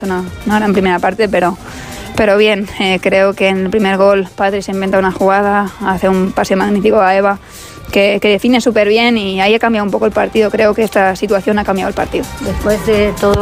Una gran primera parte, pero bien. Creo que en el primer gol Patri se inventa una jugada, hace un pase magnífico a Eva que define súper bien y ahí ha cambiado un poco el partido. Creo que esta situación ha cambiado el partido. Después de todo